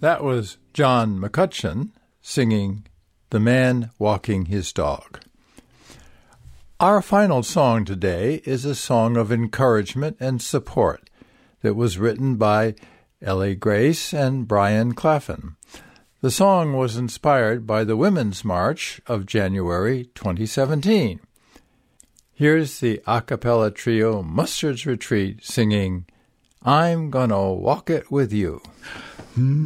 That was John McCutcheon singing The Man Walking His Dog. Our final song today is a song of encouragement and support that was written by Ellie Grace and Brian Claflin. The song was inspired by the Women's March of January 2017. Here's the a cappella trio Mustard's Retreat singing I'm Gonna Walk It With You.